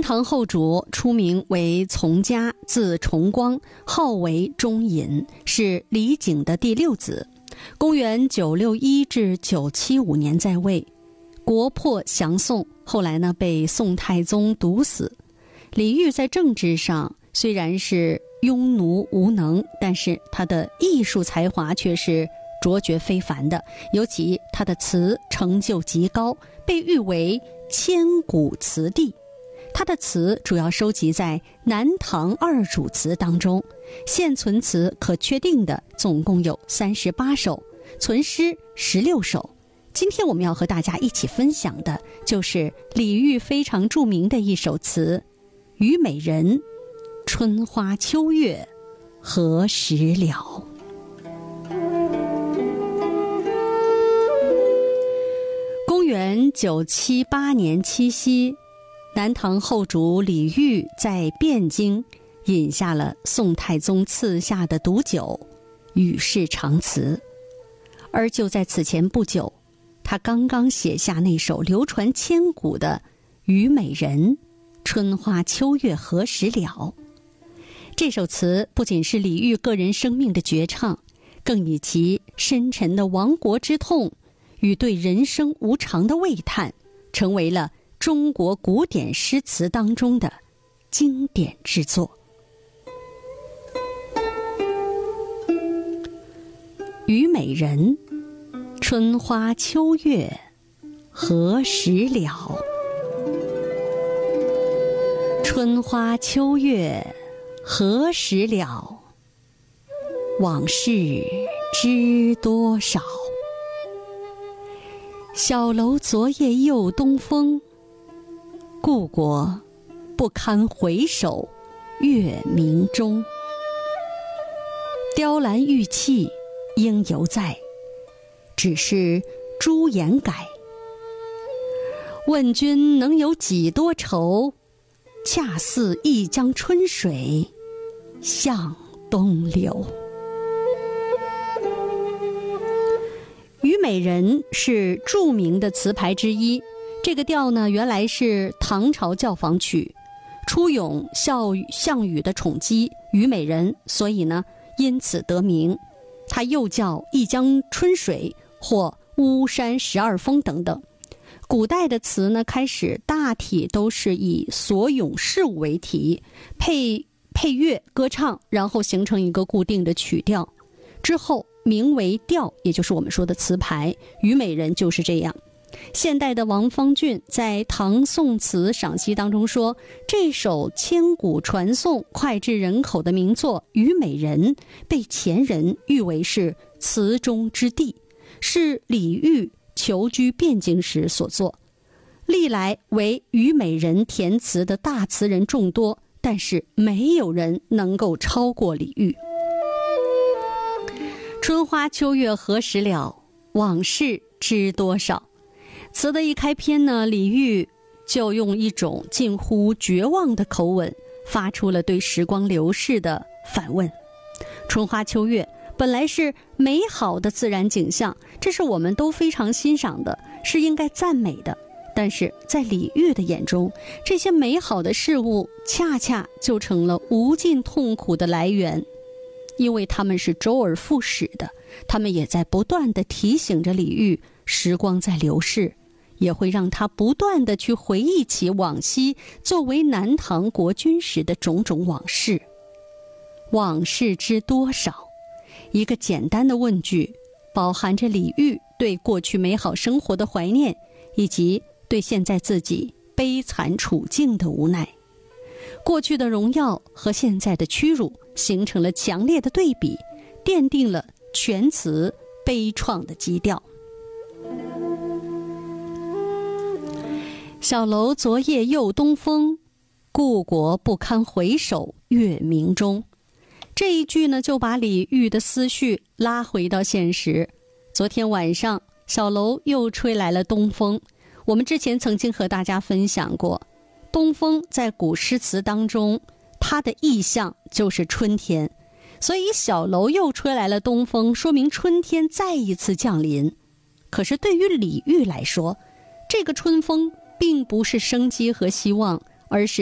唐后主出名为从嘉，字重光，号为钟隐，是李璟的第6子。公元961至975年在位，国破降宋，后来呢被宋太宗毒死。李煜在政治上虽然是庸奴无能，但是他的艺术才华却是卓绝非凡的，尤其他的词成就极高，被誉为千古词帝。他的词主要收集在南唐二主词当中，现存词可确定的总共有38首，存诗16首。今天我们要和大家一起分享的就是李煜非常著名的一首词《虞美人》，春花秋月何时了。公元978年七夕，南唐后主李煜在汴京饮下了宋太宗赐下的毒酒，与世长辞。而就在此前不久，他刚刚写下那首流传千古的《虞美人》，春花秋月何时了。这首词不仅是李煜个人生命的绝唱，更以其深沉的亡国之痛与对人生无常的喟叹，成为了中国古典诗词当中的经典之作。虞美人，春花秋月何时了？春花秋月何时了？往事知多少？小楼昨夜又东风，故国不堪回首月明中。雕栏玉砌应犹在，只是朱颜改。问君能有几多愁？恰似一江春水向东流。《虞美人》是著名的词牌之一，这个调呢原来是唐朝教坊曲，初咏项羽的宠姬虞美人，所以呢因此得名。它又叫一江春水或巫山12峰等等。古代的词呢，开始大体都是以所咏事物为题，配乐歌唱，然后形成一个固定的曲调，之后名为调，也就是我们说的词牌。虞美人就是这样。现代的王方俊在唐宋词赏析当中说，这首千古传颂脍炙人口的名作《虞美人》被前人誉为是词中之帝，是李煜求居汴京时所作。历来为虞美人填词的大词人众多，但是没有人能够超过李煜。春花秋月何时了？往事知多少？词的一开篇呢，李煜就用一种近乎绝望的口吻发出了对时光流逝的反问。春花秋月本来是美好的自然景象，这是我们都非常欣赏的，是应该赞美的。但是在李煜的眼中，这些美好的事物恰恰就成了无尽痛苦的来源，因为他们是周而复始的，他们也在不断地提醒着李煜，时光在流逝，也会让他不断地去回忆起往昔作为南唐国君时的种种往事。往事知多少？一个简单的问句，饱含着李煜对过去美好生活的怀念，以及对现在自己悲惨处境的无奈。过去的荣耀和现在的屈辱形成了强烈的对比，奠定了全词悲怆的基调。小楼昨夜又东风，故国不堪回首月明中。这一句呢，就把李煜的思绪拉回到现实。昨天晚上，小楼又吹来了东风。我们之前曾经和大家分享过，东风在古诗词当中，它的意象就是春天，所以小楼又吹来了东风，说明春天再一次降临。可是对于李煜来说，这个春风并不是生机和希望，而是